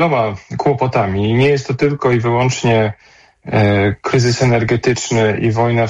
wieloma kłopotami. Nie jest to tylko i wyłącznie kryzys energetyczny i wojna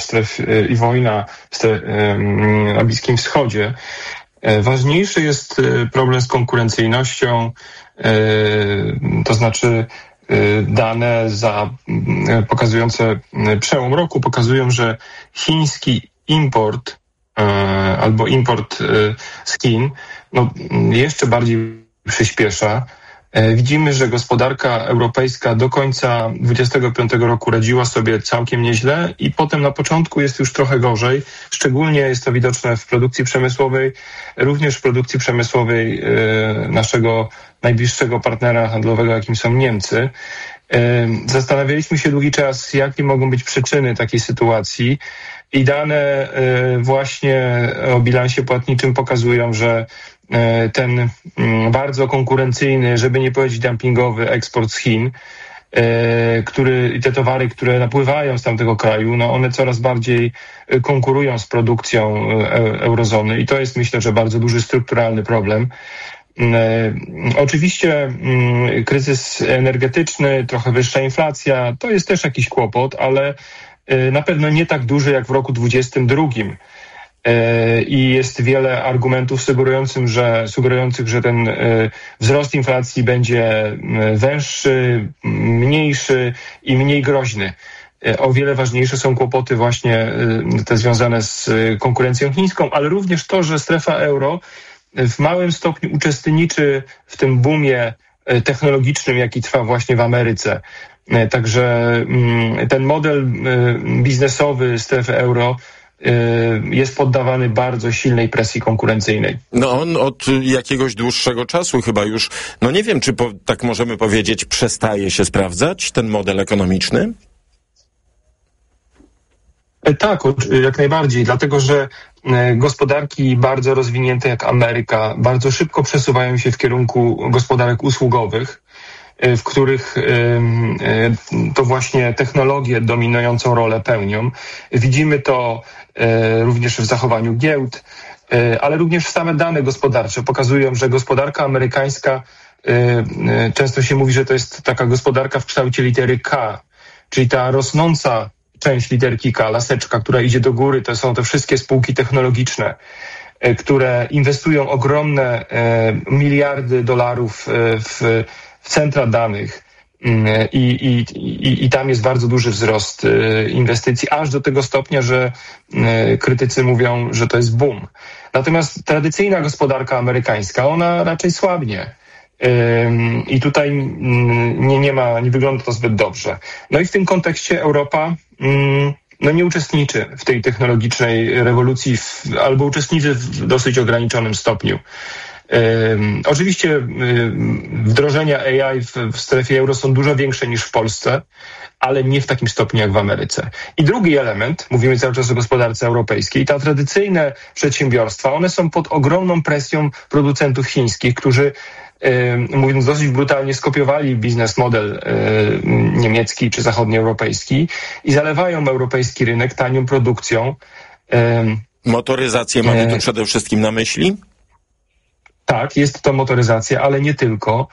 na Bliskim Wschodzie. Ważniejszy jest problem z konkurencyjnością, to znaczy dane pokazujące przełom roku pokazują, że chiński import albo import z Chin jeszcze bardziej przyspiesza. Widzimy, że gospodarka europejska do końca 2025 roku radziła sobie całkiem nieźle i potem na początku jest już trochę gorzej. Szczególnie jest to widoczne w produkcji przemysłowej, również w produkcji przemysłowej naszego najbliższego partnera handlowego, jakim są Niemcy. Zastanawialiśmy się długi czas, jakie mogą być przyczyny takiej sytuacji i dane właśnie o bilansie płatniczym pokazują, że ten bardzo konkurencyjny, żeby nie powiedzieć dumpingowy eksport z Chin, i te towary, które napływają z tamtego kraju, one coraz bardziej konkurują z produkcją eurozony i to jest, myślę, że bardzo duży strukturalny problem. Oczywiście kryzys energetyczny, trochę wyższa inflacja, to jest też jakiś kłopot, ale na pewno nie tak duży jak w roku 2022. I jest wiele argumentów sugerujących, że ten wzrost inflacji będzie węższy, mniejszy i mniej groźny. O wiele ważniejsze są kłopoty właśnie te związane z konkurencją chińską, ale również to, że strefa euro w małym stopniu uczestniczy w tym boomie technologicznym, jaki trwa właśnie w Ameryce. Także ten model biznesowy strefy euro jest poddawany bardzo silnej presji konkurencyjnej. On od jakiegoś dłuższego czasu chyba już, nie wiem, czy tak możemy powiedzieć, przestaje się sprawdzać ten model ekonomiczny? Tak, jak najbardziej, dlatego że gospodarki bardzo rozwinięte jak Ameryka bardzo szybko przesuwają się w kierunku gospodarek usługowych, w których to właśnie technologie dominującą rolę pełnią. Widzimy to również w zachowaniu giełd, ale również same dane gospodarcze pokazują, że gospodarka amerykańska, często się mówi, że to jest taka gospodarka w kształcie litery K, czyli ta rosnąca część literki K, laseczka, która idzie do góry, to są te wszystkie spółki technologiczne, które inwestują ogromne miliardy dolarów w centra danych i tam jest bardzo duży wzrost inwestycji, aż do tego stopnia, że krytycy mówią, że to jest boom. Natomiast tradycyjna gospodarka amerykańska, ona raczej słabnie. I tutaj nie wygląda to zbyt dobrze. I w tym kontekście Europa nie uczestniczy w tej technologicznej rewolucji albo uczestniczy w dosyć ograniczonym stopniu. Oczywiście wdrożenia AI w strefie euro są dużo większe niż w Polsce, ale nie w takim stopniu jak w Ameryce. I drugi element, mówimy cały czas o gospodarce europejskiej, ta tradycyjne przedsiębiorstwa, one są pod ogromną presją producentów chińskich, którzy, mówiąc dosyć brutalnie, skopiowali biznes model niemiecki czy zachodnioeuropejski i zalewają europejski rynek tanią produkcją. Motoryzację mamy tu przede wszystkim na myśli? Tak, jest to motoryzacja, ale nie tylko.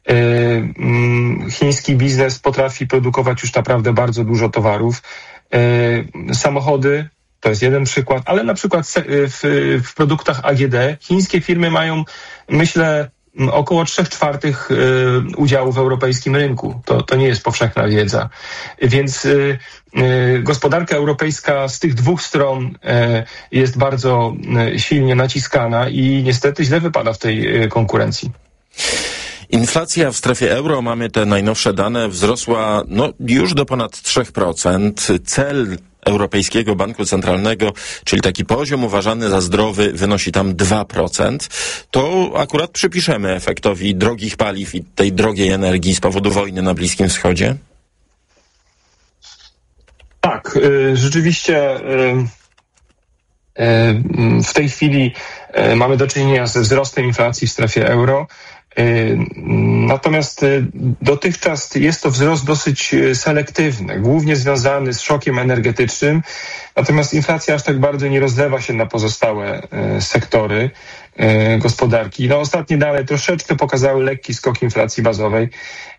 Chiński biznes potrafi produkować już naprawdę bardzo dużo towarów. Samochody, to jest jeden przykład, ale na przykład w produktach AGD chińskie firmy mają, myślę, około 3/4 udziału w europejskim rynku. To nie jest powszechna wiedza. Więc gospodarka europejska z tych dwóch stron jest bardzo silnie naciskana i niestety źle wypada w tej konkurencji. Inflacja w strefie euro, mamy te najnowsze dane, wzrosła już do ponad 3%. Cel Europejskiego Banku Centralnego, czyli taki poziom uważany za zdrowy, wynosi tam 2%. To akurat przypiszemy efektowi drogich paliw i tej drogiej energii z powodu wojny na Bliskim Wschodzie? Tak, rzeczywiście w tej chwili mamy do czynienia ze wzrostem inflacji w strefie euro. Natomiast dotychczas jest to wzrost dosyć selektywny, głównie związany z szokiem energetycznym, natomiast inflacja aż tak bardzo nie rozlewa się na pozostałe sektory gospodarki. Ostatnie dane troszeczkę pokazały lekki skok inflacji bazowej,